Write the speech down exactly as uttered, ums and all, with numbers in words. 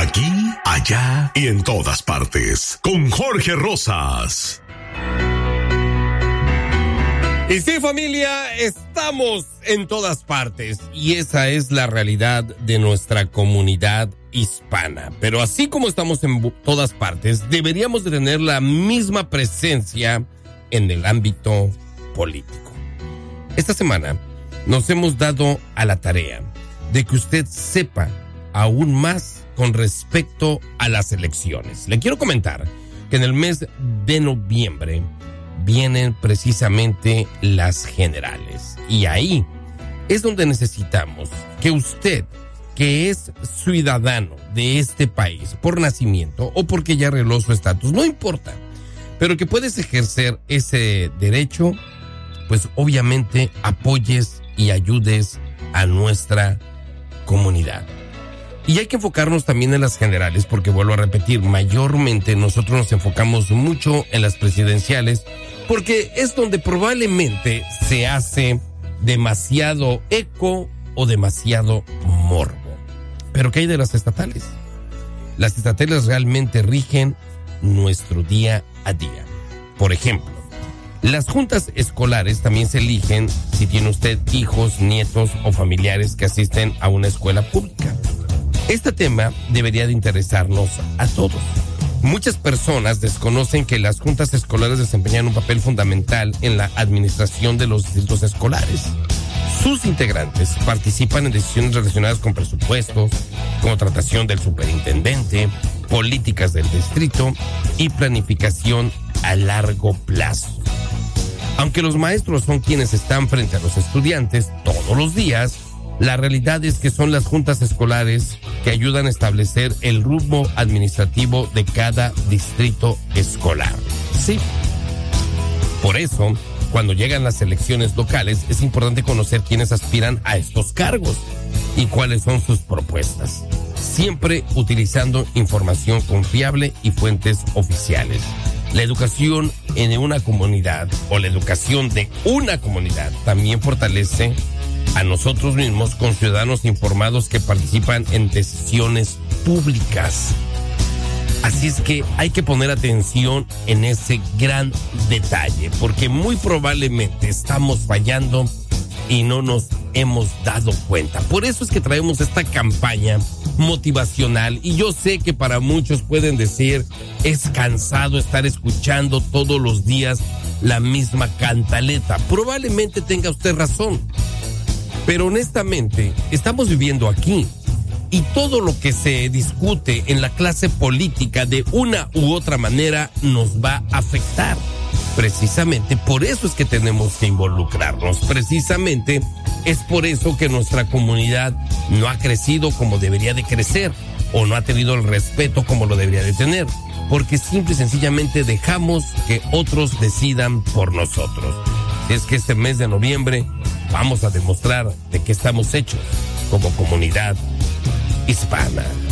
Aquí, allá y en todas partes. Con Jorge Rosas. Y sí, familia, estamos en todas partes y esa es la realidad de nuestra comunidad hispana. Pero así como estamos en todas partes, deberíamos de tener la misma presencia en el ámbito político. Esta semana nos hemos dado a la tarea de que usted sepa aún más con respecto a las elecciones. Le quiero comentar que en el mes de noviembre vienen precisamente las generales. Y ahí es donde necesitamos que usted, que es ciudadano de este país por nacimiento o porque ya arregló su estatus, no importa, pero que puedes ejercer ese derecho, pues obviamente apoyes y ayudes a nuestra comunidad. Y hay que enfocarnos también en las generales, porque vuelvo a repetir, mayormente nosotros nos enfocamos mucho en las presidenciales, porque es donde probablemente se hace demasiado eco o demasiado morbo. Pero ¿qué hay de las estatales? Las estatales realmente rigen nuestro día a día. Por ejemplo, las juntas escolares también se eligen si tiene usted hijos, nietos o familiares que asisten a una escuela pública. Este tema debería de interesarnos a todos. Muchas personas desconocen que las juntas escolares desempeñan un papel fundamental en la administración de los distritos escolares. Sus integrantes participan en decisiones relacionadas con presupuestos, contratación del superintendente, políticas del distrito y planificación a largo plazo. Aunque los maestros son quienes están frente a los estudiantes todos los días, la realidad es que son las juntas escolares que ayudan a establecer el rumbo administrativo de cada distrito escolar. Sí. Por eso, cuando llegan las elecciones locales, es importante conocer quiénes aspiran a estos cargos y cuáles son sus propuestas, siempre utilizando información confiable y fuentes oficiales. La educación en una comunidad o la educación de una comunidad también fortalece a nosotros mismos con ciudadanos informados que participan en decisiones públicas. Así es que hay que poner atención en ese gran detalle, porque muy probablemente estamos fallando y no nos hemos dado cuenta. Por eso es que traemos esta campaña motivacional, y yo sé que para muchos pueden decir, es cansado estar escuchando todos los días la misma cantaleta. Probablemente tenga usted razón, pero honestamente estamos viviendo aquí y todo lo que se discute en la clase política de una u otra manera nos va a afectar. Precisamente por eso es que tenemos que involucrarnos. Precisamente es por eso que nuestra comunidad no ha crecido como debería de crecer o no ha tenido el respeto como lo debería de tener, porque simple y sencillamente dejamos que otros decidan por nosotros. Es que este mes de noviembre vamos a demostrar de qué estamos hechos como comunidad hispana.